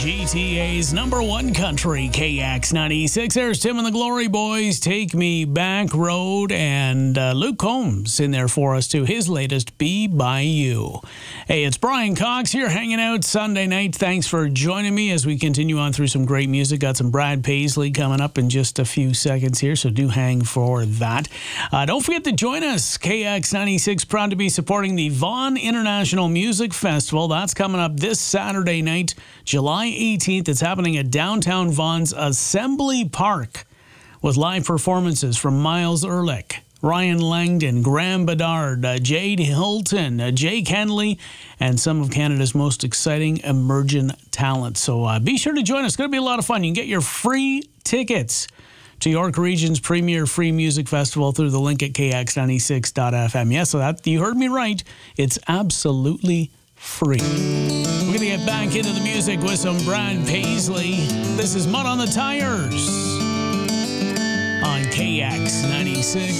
GTA's #1 country, KX96. There's Tim and the Glory Boys, Take Me Back Road, and Luke Combs in there for us too. His latest, Be By You. Hey, it's Brian Cox here, hanging out Sunday night. Thanks for joining me as we continue on through some great music. Got some Brad Paisley coming up in just a few seconds here, so do hang for that. Don't forget to join us. KX96 proud to be supporting the Vaughan International Music Festival. That's coming up this Saturday night, July 18th. It's happening at downtown Vaughan's Assembly Park with live performances from Miles Ehrlich, Ryan Langdon, Graham Bedard, Jade Hilton, Jay Kenley, and some of Canada's most exciting emerging talent. So be sure to join us. It's going to be a lot of fun. You can get your free tickets to York Region's premier free music festival through the link at kx96.fm. Yes, so that you heard me right. It's absolutely free. We're going to get back into the music with some Brad Paisley. This is Mud on the Tires on KX96.